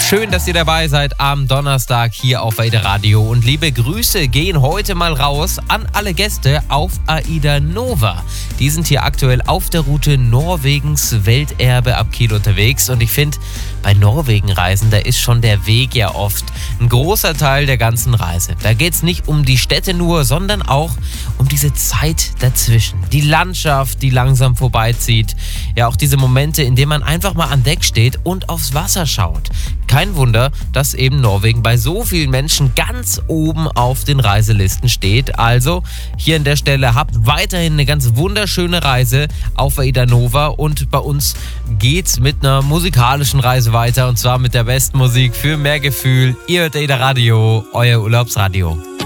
Schön, dass ihr dabei seid am Donnerstag hier auf AIDA Radio. Und liebe Grüße gehen heute mal raus an alle Gäste auf AIDA Nova. Die sind hier aktuell auf der Route Norwegens Welterbe ab Kiel unterwegs. Und ich finde, bei Norwegen-Reisen, da ist schon der Weg ja oft ein großer Teil der ganzen Reise. Da geht es nicht um die Städte nur, sondern auch um diese Zeit dazwischen. Die Landschaft, die langsam vorbeizieht. Ja, auch diese Momente, in denen man einfach mal an Deck steht und aufs Wasser schaut. Kein Wunder, dass eben Norwegen bei so vielen Menschen ganz oben auf den Reiselisten steht. Also hier an der Stelle habt weiterhin eine ganz wunderschöne Reise auf AIDA Nova und bei uns geht's mit einer musikalischen Reise weiter und zwar mit der besten Musik für mehr Gefühl. Ihr hört AIDA Radio, euer Urlaubsradio.